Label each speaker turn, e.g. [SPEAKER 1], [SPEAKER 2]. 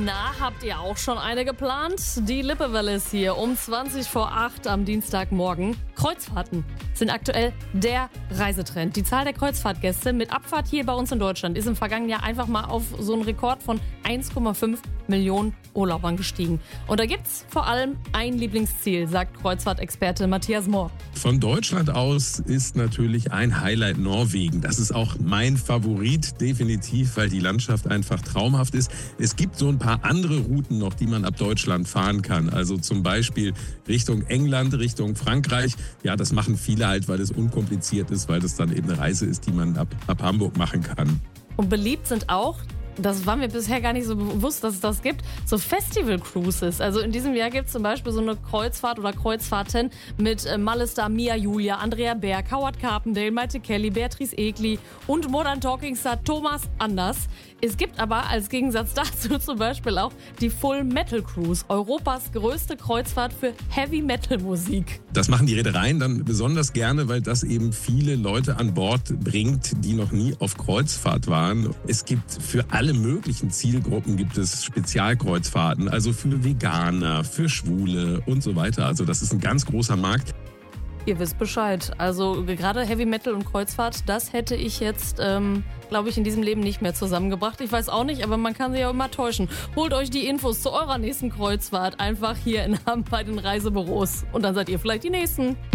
[SPEAKER 1] Na, habt ihr auch schon eine geplant? Die Lippewelle ist hier um 20 vor 8 am Dienstagmorgen. Kreuzfahrten sind aktuell der Reisetrend. Die Zahl der Kreuzfahrtgäste mit Abfahrt hier bei uns in Deutschland ist im vergangenen Jahr einfach mal auf so einen Rekord von 1,5 Millionen Urlaubern gestiegen. Und da gibt's vor allem ein Lieblingsziel, sagt Kreuzfahrtexperte Matthias Mohr.
[SPEAKER 2] Von Deutschland aus ist natürlich ein Highlight Norwegen. Das ist auch mein Favorit, definitiv, weil die Landschaft einfach traumhaft ist. Es gibt so ein paar andere Routen noch, die man ab Deutschland fahren kann. Also zum Beispiel Richtung England, Richtung Frankreich. Ja, das machen viele halt, weil es unkompliziert ist, weil das dann eben eine Reise ist, die man ab Hamburg machen kann.
[SPEAKER 1] Und beliebt sind auch, das war mir bisher gar nicht so bewusst, dass es das gibt, so Festival-Cruises. Also in diesem Jahr gibt es zum Beispiel so eine Kreuzfahrt oder Kreuzfahrten mit Malista, Mia Julia, Andrea Berg, Howard Carpendale, Maite Kelly, Beatrice Egli und Modern Talking Star Thomas Anders. Es gibt aber als Gegensatz dazu zum Beispiel auch die Full Metal Cruise, Europas größte Kreuzfahrt für Heavy Metal Musik.
[SPEAKER 2] Das machen die Reedereien dann besonders gerne, weil das eben viele Leute an Bord bringt, die noch nie auf Kreuzfahrt waren. Es gibt für alle möglichen Zielgruppen gibt es Spezialkreuzfahrten, also für Veganer, für Schwule und so weiter. Also das ist ein ganz großer Markt.
[SPEAKER 1] Ihr wisst Bescheid. Also gerade Heavy Metal und Kreuzfahrt, das hätte ich jetzt, glaube ich, in diesem Leben nicht mehr zusammengebracht. Ich weiß auch nicht, aber man kann sich ja immer täuschen. Holt euch die Infos zu eurer nächsten Kreuzfahrt einfach hier in Hamm bei den Reisebüros. Und dann seid ihr vielleicht die Nächsten.